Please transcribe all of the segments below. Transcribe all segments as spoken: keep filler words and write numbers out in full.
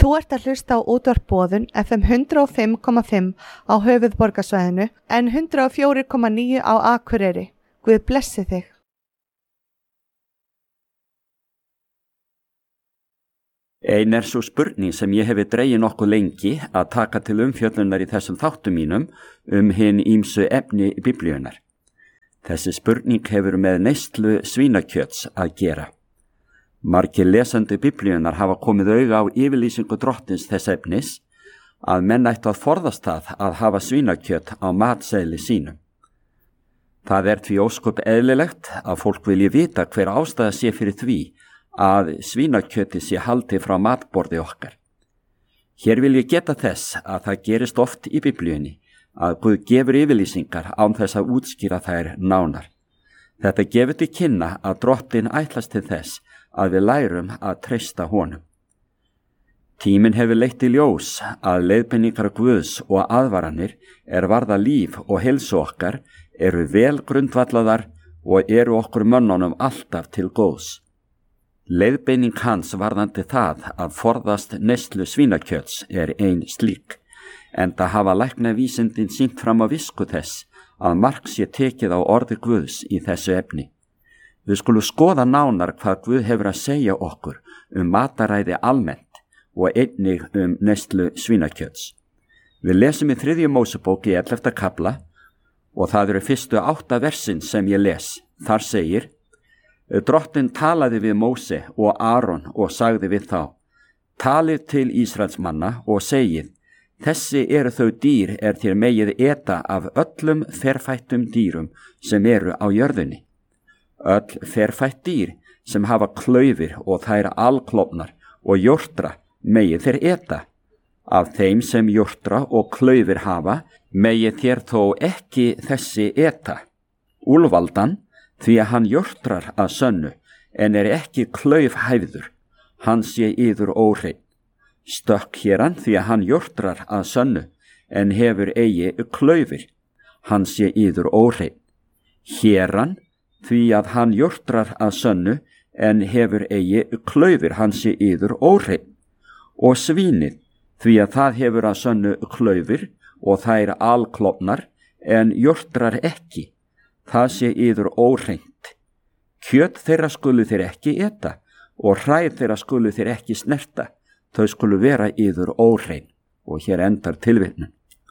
Þú ert að hlusta á útvarp Boðun F M hundrað og fimm komma fimm á höfuðborgarsvæðinu en hundrað og fjögur komma níu á Akureyri. Guð blessi þig. Ein er svo spurning sem ég hefi dregið nokkuð lengi að taka til umfjöllunar í þessum þáttum mínum um hin ýmsu efni Biblíunnar. Þessi spurning hefur með neyslu svínakjöts að gera. Margir lesandi Biblíunnar hafa komið auga á yfirlýsingu drottins þess efnis að menn ættu að forðast það að hafa svínakjöt á matseðli sínum. Það er því ósköp eðlilegt að fólk vilji vita hver ástæða sé fyrir því að svínakjöti sé haldið frá matborði okkar. Hér vil ég geta þess að það gerist oft í Biblíunni að Guð gefur yfirlýsingar án þess að útskýra þær nánar. Þetta gefur til kynna að drottin ætlast til þess að við lærum að treysta honum. Tíminn hefur leitt í ljós að leiðbeiningar Guðs og aðvaranir er varða líf og heilsu okkar eru vel grundvallaðar og eru okkur mönnunum alltaf til góðs. Leiðbeining hans varðandi það að forðast neyslu svínakjöts er ein slík, enda hafa læknavísindin sýnt fram á visku þess að mark sé tekið á orði Guðs í þessu efni. Við skulum skoða nánar hvað Guð hefur að segja okkur um mataræði almennt og einnig um neyslu svínakjöts. Við lesum í þriðju Mósebók í ellefta kafla og það eru fyrstu átta versin sem ég les. Þar segir: Drottinn talaði við Móse og Aron og sagði við þá: Talið til Ísraels manna og segið: Þessi eru þau dýr er þér megið eta af öllum ferfættum dýrum sem eru á jörðinni. Öll ferfætt dýr sem hafa klaufir og þær alklofnar og jórtra megið þér eta. Af þeim sem jórtra og klaufir hafa megið þér þó ekki þessi eta. Úlfaldan, því að hann jórtrar að sönnu en er ekki klaufhæfður, hann sé yður óhreinn. Stökkhéran, því að hann jórtrar að sönnu en hefur eigi klaufir, hann sé yður óhreinn. Héran, því að hann jórtrar að sönnu en hefur eigi klaufir, hann sé yður óhreinn. Og svínið, því að það hefur að sönnu klaufir og þær alklofnar en jórtrar ekki, það sé yður óhreint. Kjöt þeirra skulu þér ekki eta og hræð þeirra skulu þér ekki snerta, þau skulu vera yður óhrein. Og hér endar tilvitnun.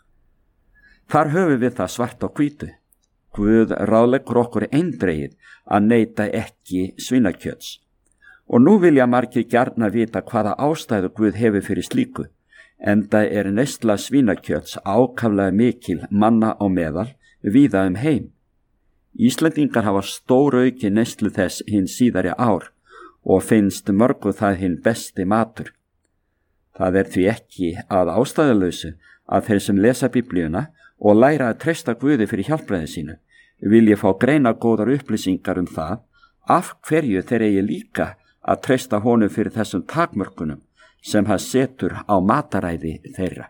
Þar höfum við það svart á hvítu. Guð ráðleggur okkur eindregið að neita ekki svínakjöts. Og nú vilja margir gjarna vita hvaða ástæðu Guð hefur fyrir slíku, enda er neysla svínakjöts ákaflega mikil manna á meðal víða um heim. Íslendingar hafa stórauki neyslu þess hinn síðari ár og finnst mörgu það hinn besti matur. Það er því ekki að ástæðulausu að þeir sem lesa Biblíuna og læra að treysta Guði fyrir hjálpræði sínu vil ég fá greina góðar upplýsingar um það af hverju þeir eigi líka að treysta honum fyrir þessum takmörkunum sem hann setur á mataræði þeirra.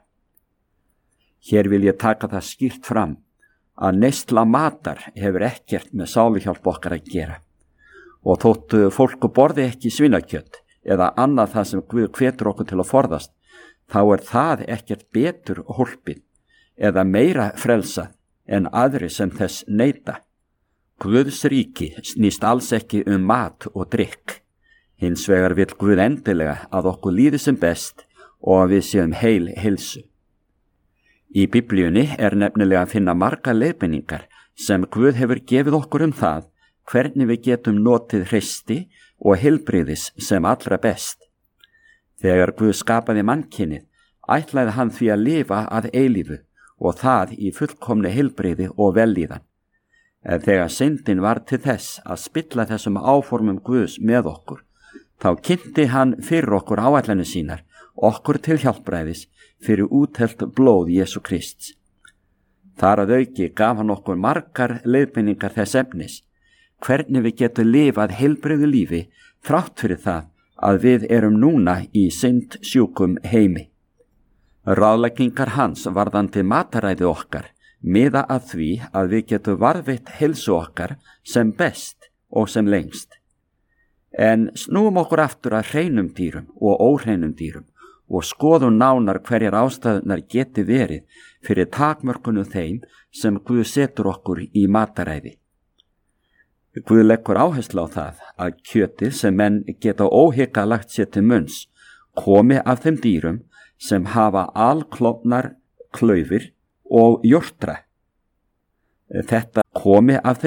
Hér vil ég taka það skýrt fram að neysla matar hefur ekkert með sáluhjálp okkar að gera. Og þóttu fólku borði ekki svínakjöt eða annað það sem Guð hvetur okkur til að forðast, þá er það ekkert betur hólpið eða meira frelsað en aðri sem þess neita. Guðs ríki snýst alls ekki um mat og drykk. Hins vegar vill Guð endilega að okkur líði sem best og að við séum heil heilsu. Í Biblíunni er nefnilega að finna marga leiðbeiningar sem Guð hefur gefið okkur um það hvernig við getum notið hreysti og heilbrigðis sem allra best. Þegar Guð skapaði mannkynið, ætlaði hann því að lifa að eilífu og það í fullkomni heilbrigði og vellíðan. En þegar syndin var til þess að spilla þessum áformum Guðs með okkur, þá kynnti hann fyrir okkur áætlanir sínar, okkur til hjálpræðis fyrir úthellt blóð Jesú Krists. Þar að auki gaf hann okkur margar leiðbeiningar þess efnis, hvernig við getum lifað heilbrigðu lífi þrátt fyrir það að við erum núna í synd sjúkum heimi. Ráðleggingar hans varðandi mataræði okkar miða að því að við getum varðveitt heilsu okkar sem best og sem lengst. En snúum okkur aftur að hreinum dýrum og óhreinum dýrum og skoðum nánar hverjar ástæðunar geti verið fyrir takmörkunum þeim sem Guð setur okkur í mataræði. Guð leggur áherslu á það að kjötið sem menn geta óhikað lagt sér til munns komi af þeim dýrum sem hafa alklofnar klaufir og jórtra. Þetta komi af þeim